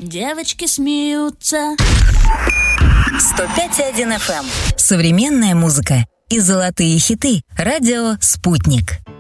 девочки смеются. 105.1 FM. Современная музыка и золотые хиты. Радио «Спутник».